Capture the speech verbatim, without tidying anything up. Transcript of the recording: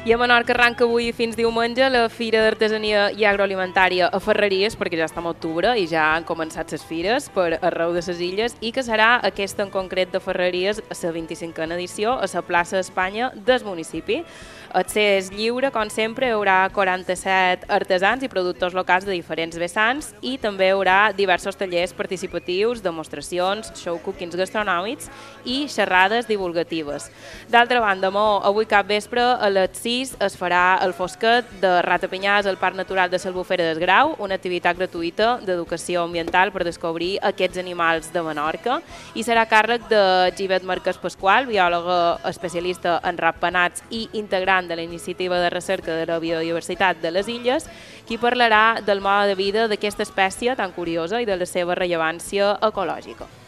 I a Menorca arranca avui fins diumenge la Fira d'Artesania i Agroalimentària a Ferreries, perquè ja estem a octubre i ja han començat les fires per arreu de les illes, i que serà aquesta en concret de Ferreries, a la vint-i-cinquena edició, a la plaça Espanya del municipi. Accés lliure, com sempre, hi haurà quaranta-set artesans i productors locals de diferents vessants i també hi haurà diversos tallers participatius, demostracions, show cookings gastronòmics i xerrades divulgatives. D'altra banda, avui cap vespre a les sis es farà el Fosquet de Ratapenyàs al Parc Natural de l'Albufera del Grau, una activitat gratuïta d'educació ambiental per descobrir aquests animals de Menorca, i serà càrrec de Givet Marquès Pasqual, biòloga especialista en ratpenats i integrant de la Iniciativa de Recerca de la Biodiversitat de les Illes, qui parlarà del mode de vida d'aquesta espècie tan curiosa i de la seva rellevància ecològica.